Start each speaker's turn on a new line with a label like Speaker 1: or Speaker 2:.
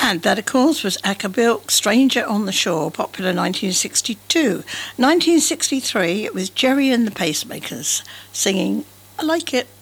Speaker 1: And that, of course, was Acker Bilk, Stranger on the Shore, popular 1962. 1963, it was Jerry and the Pacemakers singing I Like It.